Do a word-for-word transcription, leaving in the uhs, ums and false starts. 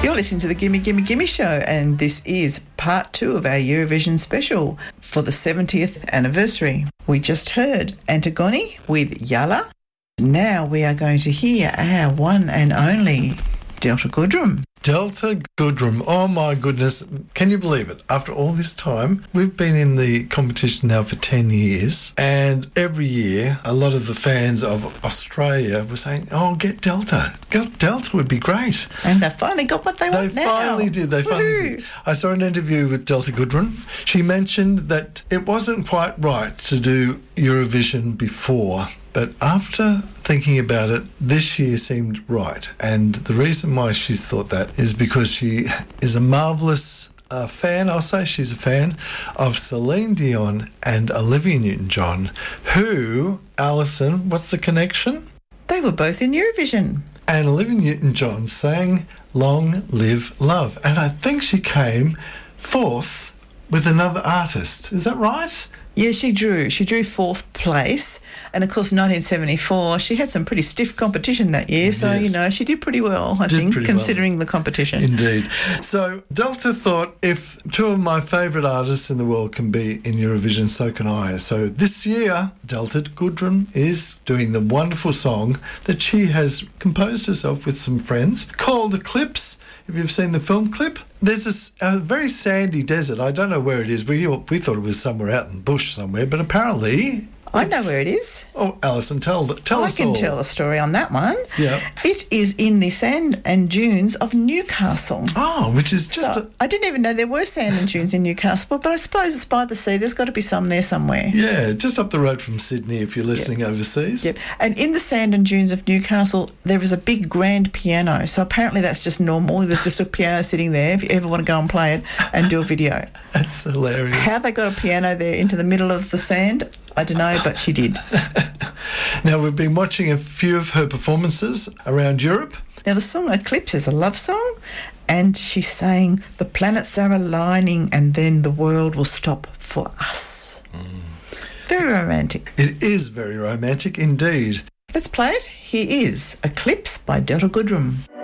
You're listening to the Gimme Gimme Gimme Show, and this is part two of our Eurovision special for the seventieth anniversary. We just heard Antigone with Yalla. Now we are going to hear our one and only Delta Goodrem. Delta Goodrem, oh my goodness, can you believe it? After all this time, we've been in the competition now for ten years, and every year a lot of the fans of Australia were saying, oh, get Delta. Get Delta would be great. And they finally got what they, they want now. They finally did, they finally Woo-hoo. did. I saw an interview with Delta Goodrem. She mentioned that it wasn't quite right to do Eurovision before, but after thinking about it, this year seemed right. And the reason why she's thought that is because she is a marvellous uh, fan, I'll say she's a fan, of Celine Dion and Olivia Newton-John, who, Alison, what's the connection? They were both in Eurovision. And Olivia Newton-John sang Long Live Love. And I think she came fourth with another artist. Is that right? Yeah, she drew. She drew fourth place. And, of course, nineteen seventy-four, she had some pretty stiff competition that year. So, yes. you know, she did pretty well, I did think, considering well. the competition. Indeed. So Delta thought, if two of my favourite artists in the world can be in Eurovision, so can I. So this year, Delta Goodrem is doing the wonderful song that she has composed herself with some friends called Eclipse. If you've seen the film clip, there's this, a very sandy desert. I don't know where it is. We we thought it was somewhere out in the bush somewhere, but apparently... I know where it is. Oh, Alison, tell, tell I us can all. tell a story on that one. Yeah. It is in the sand and dunes of Newcastle. Oh, which is just... So, a, I didn't even know there were sand and dunes in Newcastle, but I suppose it's by the sea. There's got to be some there somewhere. yeah, just up the road from Sydney if you're listening yep. overseas. Yep. And in the sand and dunes of Newcastle, there is a big grand piano. So apparently that's just normal. There's just a piano sitting there if you ever want to go and play it and do a video. That's hilarious. So how they got a piano there into the middle of the sand, I don't know, but she did. Now, we've been watching a few of her performances around Europe. Now, the song Eclipse is a love song, and she's saying the planets are aligning and then the world will stop for us. Mm. Very romantic. It is very romantic indeed. Let's play it. Here is Eclipse by Delta Goodrem.